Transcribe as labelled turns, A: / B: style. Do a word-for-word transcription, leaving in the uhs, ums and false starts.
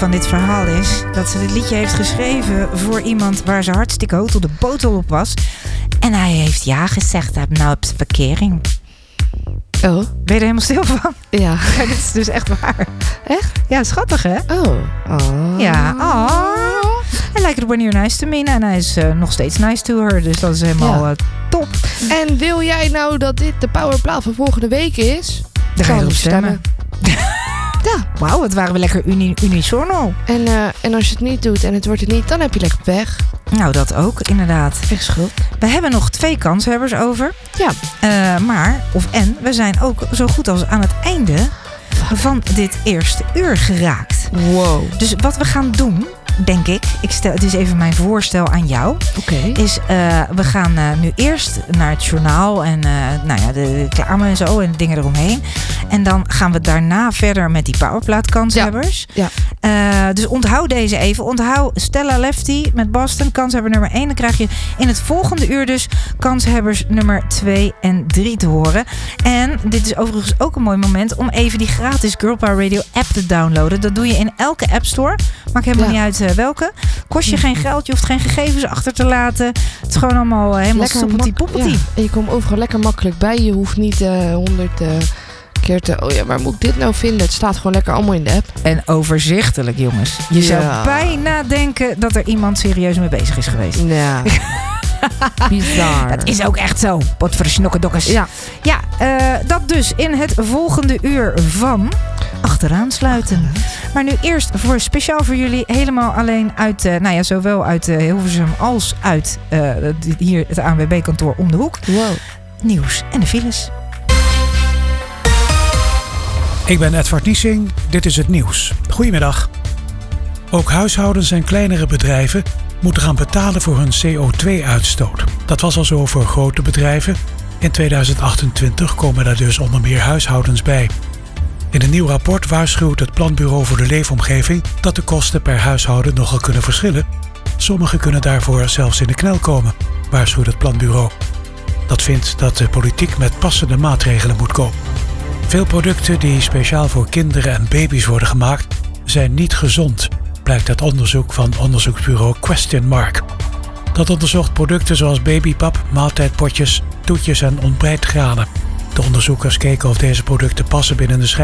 A: van dit verhaal is dat ze dit liedje heeft geschreven voor iemand waar ze hartstikke hoog op de botel op was. En hij heeft ja gezegd. Hij heeft nou op zijn verkering.
B: Oh.
A: Ben je er helemaal stil van?
B: Ja.
A: Ja, dit is dus echt waar.
B: Echt?
A: Ja, schattig hè?
B: Oh. Oh.
A: Ja. Oh. Hij lijkt het wanneer nice to me. En hij is uh, nog steeds nice to her. Dus dat is helemaal
B: Ja.
A: uh, top.
B: En wil jij nou dat dit de powerplaat van volgende week is?
A: Daar ga je
B: Kan
A: op stemmen.
B: Ja.
A: Wauw, wat waren we lekker uni- unisono.
B: En, uh, en als je het niet doet en het wordt het niet, dan heb je lekker weg.
A: Nou, dat ook, inderdaad.
B: Echt schuld.
A: We hebben nog twee kanshebbers over.
B: Ja.
A: Uh, maar, of en, we zijn ook zo goed als aan het einde van dit eerste uur geraakt.
B: Wow.
A: Dus wat we gaan doen, denk ik, ik stel, het is even mijn voorstel aan jou,
B: Oké. Okay.
A: is uh, we gaan uh, nu eerst naar het journaal en uh, nou ja, de reclame en zo en dingen eromheen. En dan gaan we daarna verder met die powerplaat kanshebbers.
B: Ja.
A: Ja. Uh, dus onthoud deze even. Onthoud Stella Lefty met Boston, kanshebber nummer één. Dan krijg je in het volgende uur dus kanshebbers nummer twee en drie te horen. En dit is overigens ook een mooi moment om even die gratis Girl Power Radio app te downloaden. Dat doe je in elke App Store. Maakt helemaal ja. niet uit uh, welke. Kost je geen geld, je hoeft geen gegevens achter te laten. Het is gewoon allemaal uh, helemaal soepeltie poepeltie.
B: Ja. En je komt overal lekker makkelijk bij. Je hoeft niet honderd uh, uh, keer te... Oh ja, waar moet ik dit nou vinden? Het staat gewoon lekker allemaal in de app.
A: En overzichtelijk, jongens. Je ja. zou bijna denken dat er iemand serieus mee bezig is geweest.
B: Ja. Bizar.
A: Dat is ook echt zo. Wat voor snokkendokkers.
B: Ja.
A: Ja, uh, dat dus in het volgende uur van Achteraan Sluiten. Maar nu eerst voor speciaal voor jullie helemaal alleen uit, uh, nou ja, zowel uit uh, Hilversum als uit uh, hier het A N W B-kantoor om de hoek.
B: Wow.
A: Nieuws en de files.
C: Ik ben Edward Niesing, dit is het nieuws. Goedemiddag. Ook huishoudens en kleinere bedrijven moeten gaan betalen voor hun C O twee uitstoot. Dat was al zo voor grote bedrijven. In tweeduizend achtentwintig komen daar dus onder meer huishoudens bij. In een nieuw rapport waarschuwt het Planbureau voor de Leefomgeving dat de kosten per huishouden nogal kunnen verschillen. Sommigen kunnen daarvoor zelfs in de knel komen, waarschuwt het Planbureau. Dat vindt dat de politiek met passende maatregelen moet komen. Veel producten die speciaal voor kinderen en baby's worden gemaakt, zijn niet gezond, blijkt uit onderzoek van onderzoeksbureau Question Mark. Dat onderzocht producten zoals babypap, maaltijdpotjes, toetjes en ontbijtgranen. De onderzoekers keken of deze producten passen binnen de